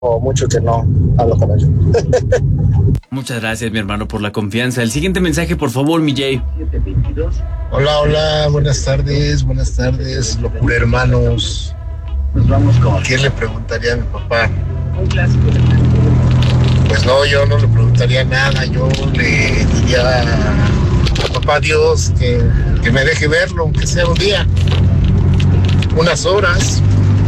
o mucho que no hablo con ellos. Muchas gracias, mi hermano, por la confianza. El siguiente mensaje, por favor, mi Jay. Hola, buenas tardes, locura hermanos. ¿Quién le preguntaría a mi papá? Pues no, yo no le preguntaría nada, yo le diría a papá Dios que me deje verlo, aunque sea un día, unas horas.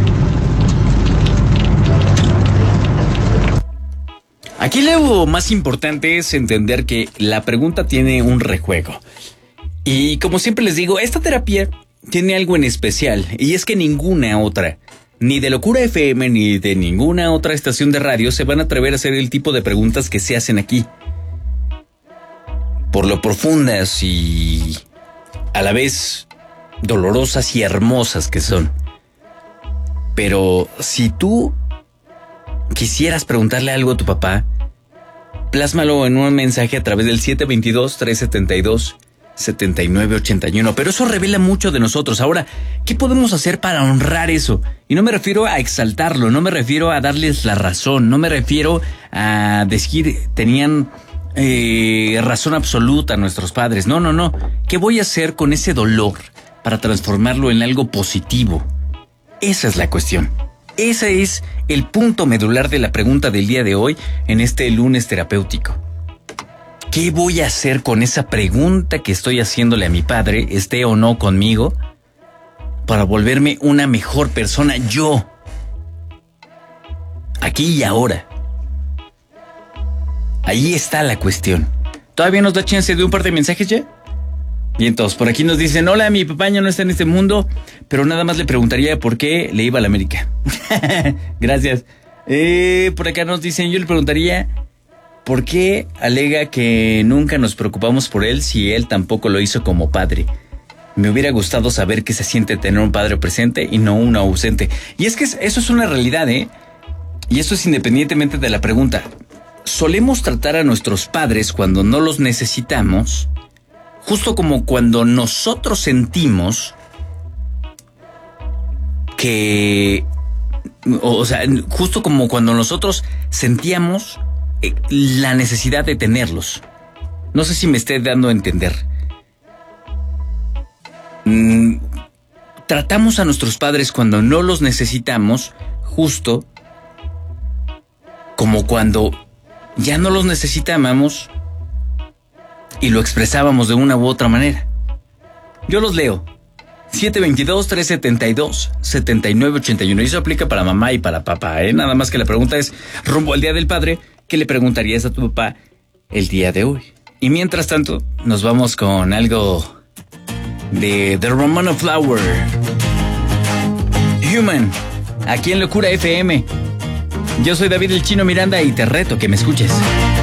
Aquí lo más importante es entender que la pregunta tiene un rejuego. Y como siempre les digo, esta terapia tiene algo en especial, y es que ninguna otra, ni de Locura FM ni de ninguna otra estación de radio, se van a atrever a hacer el tipo de preguntas que se hacen aquí. Por lo profundas y a la vez dolorosas y hermosas que son. Pero si tú quisieras preguntarle algo a tu papá, plásmalo en un mensaje a través del 722-372-7981. Pero eso revela mucho de nosotros. Ahora, ¿qué podemos hacer para honrar eso? Y no me refiero a exaltarlo, no me refiero a darles la razón, no me refiero a decir tenían razón absoluta nuestros padres. No. ¿Qué voy a hacer con ese dolor para transformarlo en algo positivo? Esa es la cuestión. Ese es el punto medular de la pregunta del día de hoy en este lunes terapéutico. ¿Qué voy a hacer con esa pregunta que estoy haciéndole a mi padre, esté o no conmigo, para volverme una mejor persona yo? Aquí y ahora. Ahí está la cuestión. ¿Todavía nos da chance de un par de mensajes ya? Bien, todos por aquí nos dicen: hola, mi papá ya no está en este mundo, pero nada más le preguntaría por qué le iba a la América. Gracias. Por acá nos dicen: yo le preguntaría por qué alega que nunca nos preocupamos por él si él tampoco lo hizo como padre. Me hubiera gustado saber qué se siente tener un padre presente y no uno ausente. Y es que eso es una realidad, Y eso es independientemente de la pregunta. Solemos tratar a nuestros padres cuando no los necesitamos, justo como cuando nosotros sentimos que... O sea, justo como cuando nosotros sentíamos la necesidad de tenerlos. No sé si me esté dando a entender. Tratamos a nuestros padres cuando no los necesitamos, justo como cuando ya no los necesitábamos y lo expresábamos de una u otra manera. Yo los leo. 722-372-7981. Y eso aplica para mamá y para papá, Nada más que la pregunta es, rumbo al Día del Padre, ¿qué le preguntarías a tu papá el día de hoy? Y mientras tanto, nos vamos con algo de The Ramona Flower. Human, aquí en Locura FM. Yo soy David el Chino Miranda y te reto que me escuches.